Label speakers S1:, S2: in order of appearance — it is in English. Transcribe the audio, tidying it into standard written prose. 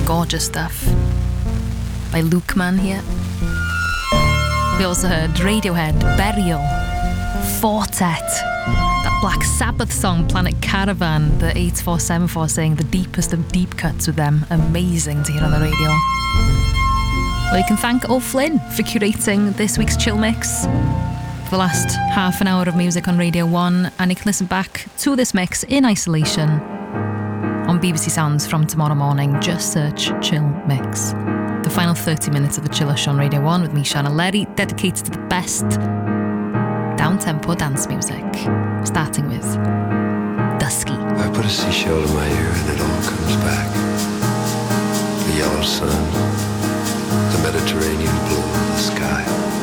S1: gorgeous stuff by Luke Man here. We also heard Radiohead, Burial, Fortet, that Black Sabbath song, Planet Caravan, the 8474 saying the deepest of deep cuts with them. Amazing to hear on the radio. Well, you can thank O'Flynn for curating this week's Chill Mix for the last half an hour of music on Radio 1, and you can listen back to this mix in isolation on BBC Sounds from tomorrow morning. Just search Chill Mix. The final 30 minutes of the Chiller Show on Radio 1 with me, Shana Lerry, dedicated to the best down-tempo dance music, starting with Dusky.
S2: I put a seashell in my ear and it all comes back. The yellow sun, the Mediterranean blue of the sky.